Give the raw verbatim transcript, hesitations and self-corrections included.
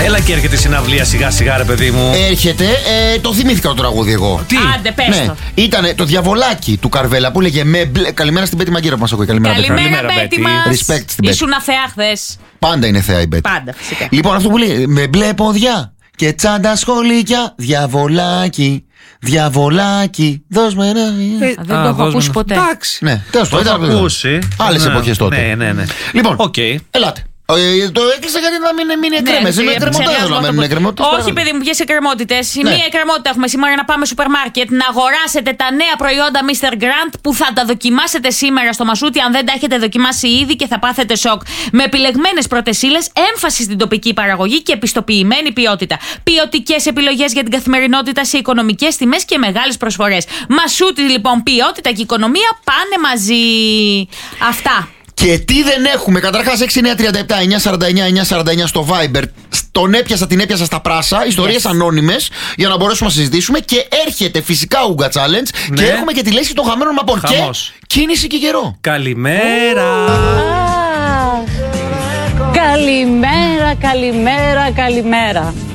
Έλα και έρχεται η συναυλία σιγά σιγά, ρε παιδί μου. Έρχεται, ε, το θυμήθηκα το τραγούδι εγώ. Τι? Άντε, πες Ναι, το. ήταν το διαβολάκι του Καρβέλα που έλεγε με μπλε... Καλημέρα στην Πέτη Μαγκύρα που μας ακούει. Καλημέρα, Πέτη. Καλημέρα, Μπέτη μας. Respect στην Πέτη. Ήσουν αθεά χθες. Πάντα είναι θεά η Πέτη. Πάντα, φυσικά. Λοιπόν, αυτό που λέει με μπλε ποδιά και τσάντα σχολίκια. Διαβολάκι, διαβολάκι. Δώσ' με ένα. Α, δεν το έχω ακούσει ποτέ. Εντάξει. Ναι, τέλος Το πάντων. έχω ακούσει. Άλλες Ναι, εποχές τότε. Ναι, ναι, ναι. Λοιπόν, okay. ελάτε. Ε, το έκλεισα γιατί να μην μείνει εκκρέμες. Ναι, Είναι εκκρεμωτές, επεξεργάζομαι να το μένουν πω- εκκρεμωτές. Όχι, παιδί μου, ποιες εκκρεμότητες. Η Ναι. μία εκκρεμότητα έχουμε σήμερα να πάμε σούπερ μάρκετ να αγοράσετε τα νέα προϊόντα μίστερ Grant που θα τα δοκιμάσετε σήμερα στο Μασούτι αν δεν τα έχετε δοκιμάσει ήδη και θα πάθετε σοκ. Με επιλεγμένες πρώτες ύλες, έμφαση στην τοπική παραγωγή και επιστοποιημένη ποιότητα. Ποιοτικές επιλογές για την καθημερινότητα σε οικονομικές τιμές και μεγάλες προσφορές. Μασούτι, λοιπόν, ποιότητα και οικονομία πάνε μαζί. Αυτά. Και τι δεν έχουμε, καταρχάς έξι εννιά τρία επτά εννιά σαράντα εννιά εννιά σαράντα εννιά στο Viber. Τον έπιασα, την έπιασα στα πράσα, ιστορίες Yes. ανώνυμες για να μπορέσουμε να συζητήσουμε. Και έρχεται φυσικά Ούγκα Challenge Ναι. και έχουμε και τη λέξη των χαμένων μαπών. Χαμός. Και κίνηση και καιρό. Καλημέρα. Καλημέρα, καλημέρα, καλημέρα.